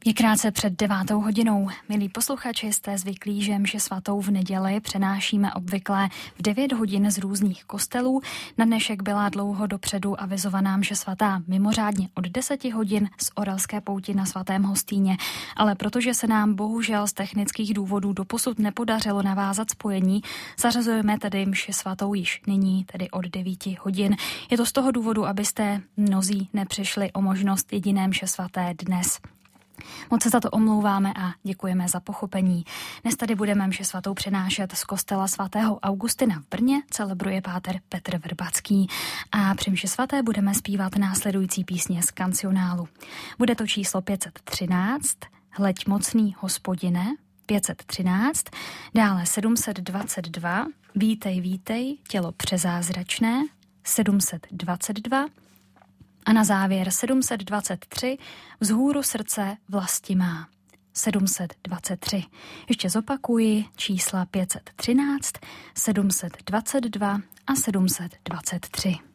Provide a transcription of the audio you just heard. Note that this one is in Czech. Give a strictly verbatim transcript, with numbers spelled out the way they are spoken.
Je krátce před devátou hodinou. Milí posluchači, jste zvyklí, že mši svatou v neděli přenášíme obvykle v devět hodin z různých kostelů. Na dnešek byla dlouho dopředu avizovaná mše svatá mimořádně od deseti hodin z Orelské pouti na Svatém Hostýně. Ale protože se nám bohužel z technických důvodů doposud nepodařilo navázat spojení, zařazujeme tedy mši svatou již nyní, tedy od devíti hodin. Je to z toho důvodu, abyste mnozí nepřišli o možnost jediné mše svaté dnes. Moc se za to omlouváme a děkujeme za pochopení. Dnes tady budeme mši svatou přenášet z kostela svatého Augustina v Brně, celebruje páter Petr Vrbacký. A při mši svaté budeme zpívat následující písně z kancionálu. Bude to číslo pět set třináct, Hleď mocný Hospodine, pět set třináct, dále sedm set dvacet dva, Vítej, vítej, tělo přezázračné, sedm set dvacet dva, a na závěr sedm set dvacet tři, Vzhůru srdce vlasti má. sedm set dvacet tři. Ještě zopakuji čísla pět set třináct, sedm set dvacet dva a sedm set dvacet tři.